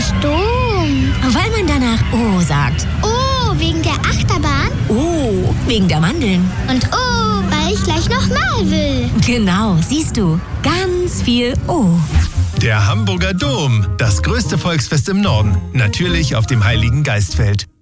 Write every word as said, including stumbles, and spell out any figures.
Dom? Weil man danach O sagt. Oh, wegen der Achterbahn? O, wegen der Mandeln. Und oh, weil ich gleich nochmal will. Genau, siehst du. Ganz viel O. Der Hamburger Dom, das größte Volksfest im Norden. Natürlich auf dem Heiligen Geistfeld.